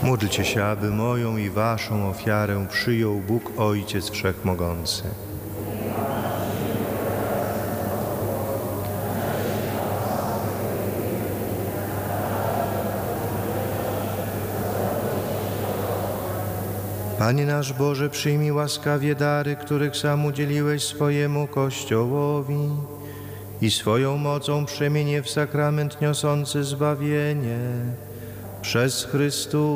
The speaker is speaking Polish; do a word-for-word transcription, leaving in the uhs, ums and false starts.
Módlcie się, aby moją i waszą ofiarę przyjął Bóg Ojciec Wszechmogący. Panie nasz Boże, przyjmij łaskawie dary, których sam udzieliłeś swojemu Kościołowi i swoją mocą przemień je w sakrament niosący zbawienie przez Chrystusa